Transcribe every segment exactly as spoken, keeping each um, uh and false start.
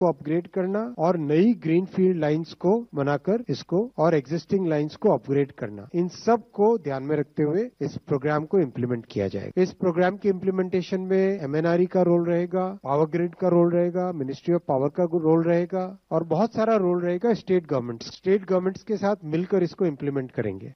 को अपग्रेड करना और नई ग्रीनफील्ड लाइंस को बनाकर इसको और एग्जिस्टिंग लाइंस को अपग्रेड करना, इन सब को ध्यान में रखते हुए इस प्रोग्राम को इम्प्लीमेंट किया जाएगा। इस प्रोग्राम की इम्प्लीमेंटेशन में एमएनआरई का रोल रहेगा, पावर ग्रिड का रोल रहेगा, मिनिस्ट्री ऑफ पावर का रोल रहेगा और बहुत सारा रोल रहेगा स्टेट गवर्नमेंट्स स्टेट गवर्नमेंट्स के साथ मिलकर इसको इम्प्लीमेंट करेंगे।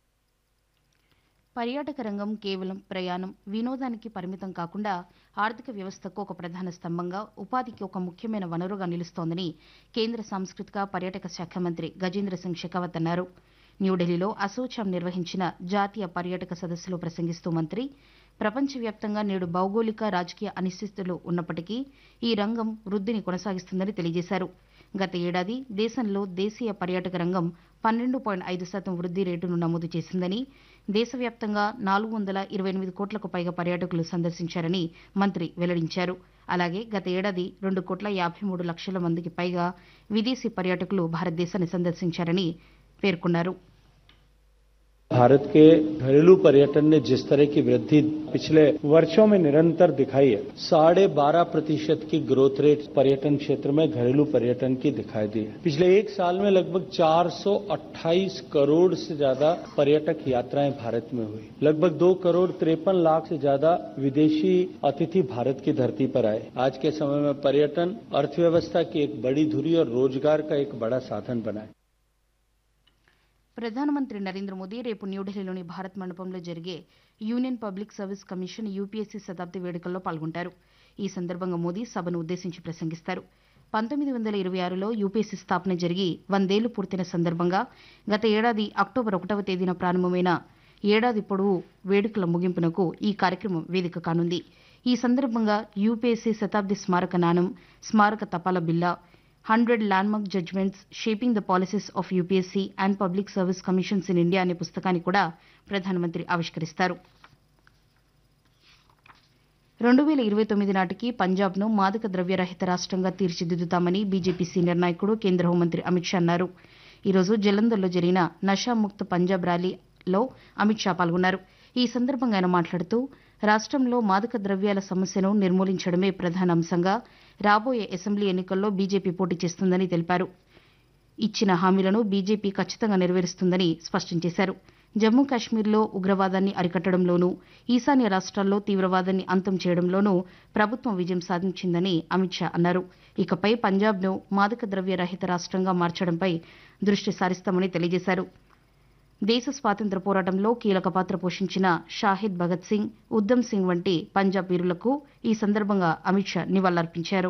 పర్యాటక రంగం కేవలం ప్రయాణం, వినోదానికి పరిమితం కాకుండా ఆర్థిక వ్యవస్థకు ఒక ప్రధాన స్తంభంగా, ఉపాధికి ఒక ముఖ్యమైన వనరుగా నిలుస్తోందని కేంద్ర సాంస్కృతిక పర్యాటక శాఖ మంత్రి గజేంద్ర సింగ్ షెకావత్ అన్నారు. న్యూఢిల్లీలో అసోచామ్ నిర్వహించిన జాతీయ పర్యాటక సదస్సులో ప్రసంగిస్తూ మంత్రి, ప్రపంచవ్యాప్తంగా నేడు భౌగోళిక రాజకీయ అనిశ్చితులు ఉన్నప్పటికీ ఈ రంగం వృద్ధిని కొనసాగిస్తుందని తెలియజేశారు. గత ఏడాది దేశంలో దేశీయ పర్యాటక రంగం పన్నెండు పాయింట్ ఐదు శాతం వృద్ధి రేటును నమోదు చేసిందని, దేశవ్యాప్తంగా నాలుగు వందల ఇరవై ఎనిమిది కోట్లకు పైగా పర్యాటకులు సందర్శించారని మంత్రి వెల్లడించారు. అలాగే గత ఏడాది రెండు కోట్ల యాభై మూడు లక్షల మందికి పైగా విదేశీ పర్యాటకులు భారతదేశాన్ని సందర్శించారని పేర్కొన్నారు. भारत के घरेलू पर्यटन ने जिस तरह की वृद्धि पिछले वर्षों में निरंतर दिखाई है, साढ़े बारह प्रतिशत की ग्रोथ रेट पर्यटन क्षेत्र में घरेलू पर्यटन की दिखाई दी है. पिछले एक साल में लगभग चार सौ अट्ठाईस करोड़ से ज्यादा पर्यटक यात्राएं भारत में हुई. लगभग दो करोड़ तिरपन लाख से ज्यादा विदेशी अतिथि भारत की धरती पर आए. आज के समय में पर्यटन अर्थव्यवस्था की एक बड़ी धुरी और रोजगार का एक बड़ा साधन बना है. ప్రధానమంత్రి నరేంద్ర మోదీ రేపు న్యూఢిల్లీలోని భారత్ మండపంలో జరిగే union public service commission UPSC శతాబ్ది వేడుకల్లో పాల్గొంటారు. ఈ సందర్భంగా మోదీ సభను ఉద్దేశించి ప్రసంగిస్తారు. పంతొమ్మిది వందల ఇరవై ఆరులో యూపీఎస్సీ స్థాపన జరిగి వందేళ్లు పూర్తయిన సందర్భంగా గత ఏడాది అక్టోబర్ ఒకటవ తేదీన ప్రారంభమైన ఏడాది పొడవు వేడుకల ముగింపునకు ఈ కార్యక్రమం వేదిక కానుంది. ఈ సందర్భంగా యూపీఎస్సీ శతాబ్ది స్మారక నాణం, స్మారక తపాలా బిల్లా, hundred landmark judgements shaping the policies of UPSC and public service commissions in India అనే పుస్తకాన్ని కూడా ప్రధానమంత్రి ఆవిష్కరిస్తారు. రెండు వేల ఇరవై తొమ్మిది నాటికి పంజాబ్ను మాదక ద్రవ్యరహిత రాష్ట్రంగా తీర్చిదిద్దుతామని బీజేపీ సీనియర్ నాయకుడు కేంద్ర హోంమంత్రి అమిత్ షా అన్నారు. ఈరోజు జలంధర్లో జరిగిన నషాముక్త పంజాబ్ ర్యాలీలో అమిత్ షా పాల్గొన్నారు. ఈ సందర్భంగా ఆయన మాట్లాడుతూ, రాష్ట్రంలో మాదక ద్రవ్యాల సమస్యను నిర్మూలించడమే ప్రధాన అంశంగా రాబోయే అసెంబ్లీ ఎన్నికల్లో బీజేపీ పోటీ చేస్తుందని తెలిపారు. ఇచ్చిన హామీలను బీజేపీ ఖచ్చితంగా నెరవేరుస్తుందని స్పష్టం చేశారు. జమ్మూ కాశ్మీర్లో ఉగ్రవాదాన్ని అరికట్టడంలోనూ, ఈశాన్య రాష్ట్రాల్లో తీవ్రవాదాన్ని అంతం చేయడంలోనూ ప్రభుత్వం విజయం సాధించిందని అమిత్ షా అన్నారు. ఇకపై పంజాబ్ను మాదక ద్రవ్య రహిత రాష్ట్రంగా మార్చడంపై దృష్టి సారిస్తామని తెలియజేశారు. దేశ స్వాతంత్ర్య పోరాటంలో కీలక పాత్ర పోషించిన షాహిద్ భగత్ సింగ్, ఉద్దమ్ సింగ్ వంటి పంజాబ్ వీరులకు ఈ సందర్భంగా అమిత్ షా నివాళులర్పించారు.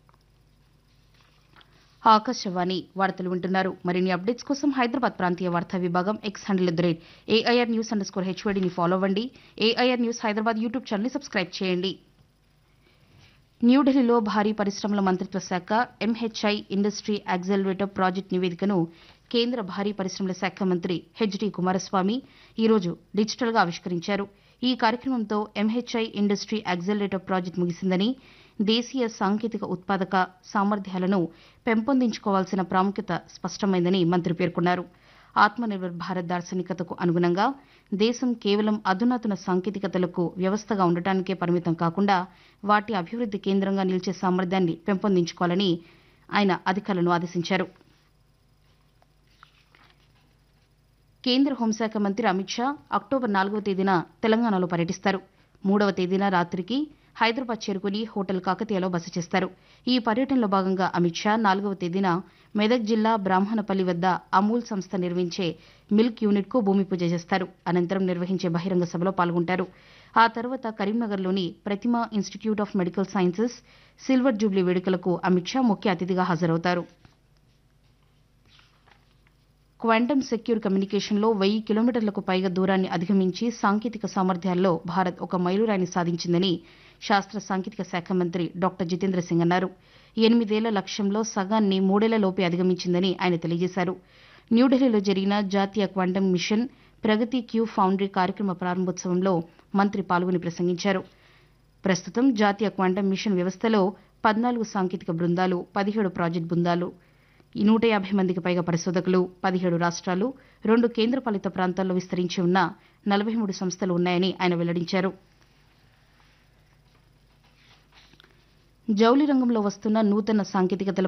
ఆకాశవాణి వార్తలు వింటున్నారు. మరిన్ని అప్డేట్స్ కోసం హైదరాబాద్ ప్రాంతీయ వార్తా విభాగం X handle at the rate AIR news under score హెచ్వైడీని follow అవ్వండి. ఏఐఆర్ న్యూస్ హైదరాబాద్ యూట్యూబ్ ఛానల్ని సబ్స్క్రైబ్ చేయండి. న్యూఢిల్లీలో భారీ పరిశ్రమల మంత్రిత్వ శాఖ ఎంహెచ్ఐ ఇండస్ట్రీ యాక్సెలరేటర్ ప్రాజెక్టు నివేదికను కేంద్ర భారీ పరిశ్రమల శాఖ మంత్రి హెచ్డి కుమారస్వామి ఈరోజు డిజిటల్గా ఆవిష్కరించారు. ఈ కార్యక్రమంతో ఎంహెచ్ఐ ఇండస్ట్రీ యాక్సెలరేటర్ ప్రాజెక్టు ముగిసిందని, దేశీయ సాంకేతిక ఉత్పాదక సామర్థ్యాలను పెంపొందించుకోవాల్సిన ప్రాముఖ్యత స్పష్టమైందని మంత్రి పేర్కొన్నారు. ఆత్మనిర్భర్ భారత్ దార్శనికతకు అనుగుణంగా దేశం కేవలం అధునాతన సాంకేతికతలకు వ్యవస్థగా ఉండటానికే పరిమితం కాకుండా వాటి అభివృద్ది కేంద్రంగా నిలిచే సామర్థ్యాన్ని పెంపొందించుకోవాలని ఆయన అధికారులను ఆదేశించారు. కేంద్ర హోంశాఖ మంత్రి అమిత్ షా అక్టోబర్ నాలుగవ తేదీన తెలంగాణలో పర్యటిస్తారు. మూడవ తేదీన రాత్రికి హైదరాబాద్ చేరుకుని హోటల్ కాకతీయలో బస చేస్తారు. ఈ పర్యటనలో భాగంగా అమిత్ షా నాలుగవ తేదీన మెదక్ జిల్లా బ్రాహ్మణపల్లి వద్ద అమూల్ సంస్థ నిర్వహించే మిల్క్ యూనిట్కు భూమి పూజ చేస్తారు. అనంతరం నిర్వహించే బహిరంగ సభలో పాల్గొంటారు. ఆ తర్వాత కరీంనగర్లోని ప్రతిమా institute of medical sciences silver Jubilee వేడుకలకు అమిత్ షా ముఖ్య అతిథిగా హాజరవుతారు. క్వాంటమ్ సెక్యూర్ కమ్యూనికేషన్లో వెయ్యి కిలోమీటర్లకు పైగా దూరాన్ని అధిగమించి సాంకేతిక సామర్థ్యాల్లో భారత్ ఒక మైలురాయిని సాధించిందని శాస్త్ర సాంకేతిక శాఖ మంత్రి డాక్టర్ జితేంద్ర సింగ్ అన్నారు. ఎనిమిదేళ్ల లక్ష్యంలో సగాన్ని మూడేళ్లలోపే అధిగమించిందని ఆయన తెలియజేశారు. న్యూఢిల్లీలో జరిగిన జాతీయ క్వాంటమ్ మిషన్ ప్రగతి క్యూ ఫౌండరీ కార్యక్రమ ప్రారంభోత్సవంలో మంత్రి పాల్గొని ప్రసంగించారు. ప్రస్తుతం జాతీయ క్వాంటమ్ మిషన్ వ్యవస్థలో పద్నాలుగు సాంకేతిక బృందాలు, పదిహేడు ప్రాజెక్టు బృందాలు, నూట యాభై మందికి పైగా పరిశోధకులు, పదిహేడు రాష్ట్రాలు, రెండు కేంద్రపాలిత ప్రాంతాల్లో విస్తరించి ఉన్న నలభై మూడు సంస్థలు ఉన్నాయని ఆయన వెల్లడించారు. జౌళి రంగంలో వస్తున్న నూతన సాంకేతికతల